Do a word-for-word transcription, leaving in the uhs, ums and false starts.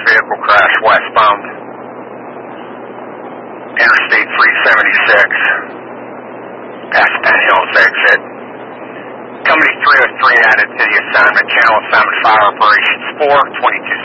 vehicle crash westbound Interstate three seventy-six, past Penn Hills exit. Company three oh three added to the assignment, channel assignment fire operations four twenty-two